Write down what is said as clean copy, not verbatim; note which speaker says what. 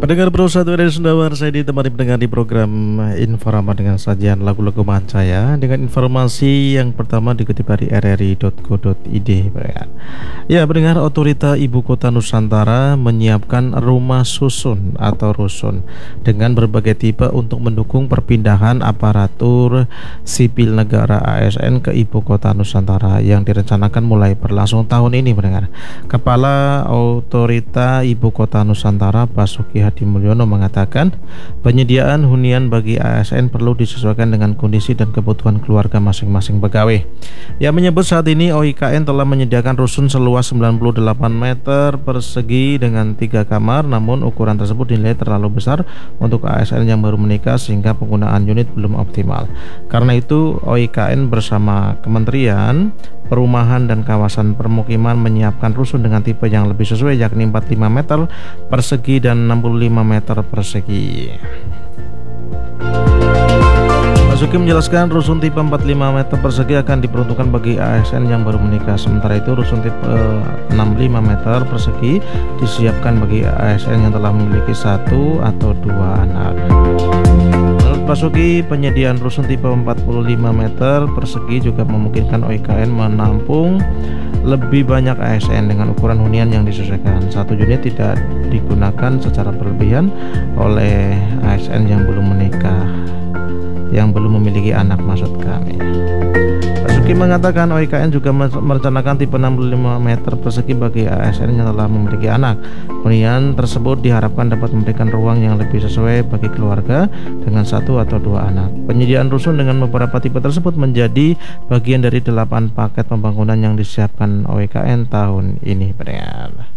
Speaker 1: Pendengar Bro Satu dari Sundawar, saya ditemani pendengar di program Inforama dengan sajian lagu-lagu saya dengan informasi yang pertama dikutip dari rri.co.id. Ya, pendengar, Otorita Ibu Kota Nusantara menyiapkan rumah susun atau rusun dengan berbagai tipe untuk mendukung perpindahan aparatur sipil negara ASN ke Ibu Kota Nusantara yang direncanakan mulai berlangsung tahun ini, pendengar. Kepala Otorita Ibu Kota Nusantara Basuki Hadi Mulyono mengatakan penyediaan hunian bagi ASN perlu disesuaikan dengan kondisi dan kebutuhan keluarga masing-masing pegawai. Ia menyebut saat ini OIKN telah menyediakan rusun seluas 98 meter persegi dengan 3 kamar, namun ukuran tersebut dinilai terlalu besar untuk ASN yang baru menikah sehingga penggunaan unit belum optimal. Karena itu OIKN bersama Kementerian Perumahan dan Kawasan Permukiman menyiapkan rusun dengan tipe yang lebih sesuai, yakni 45 meter persegi dan 65 meter persegi. Basuki menjelaskan rusun tipe 45 meter persegi akan diperuntukkan bagi ASN yang baru menikah. Sementara itu rusun tipe 65 meter persegi disiapkan bagi ASN yang telah memiliki 1 atau 2 anak. Basuki, penyediaan rusun tipe 45 meter persegi juga memungkinkan OIKN menampung lebih banyak ASN dengan ukuran hunian yang disesuaikan. Satu unit tidak digunakan secara berlebihan oleh ASN yang belum menikah, yang belum memiliki anak, maksud kami. Basuki mengatakan OIKN juga merencanakan tipe 65 meter persegi bagi ASN yang telah memiliki anak. Hunian tersebut diharapkan dapat memberikan ruang yang lebih sesuai bagi keluarga dengan 1 atau 2 anak. Penyediaan rusun dengan beberapa tipe tersebut menjadi bagian dari 8 paket pembangunan yang disiapkan OIKN tahun ini, pendengar.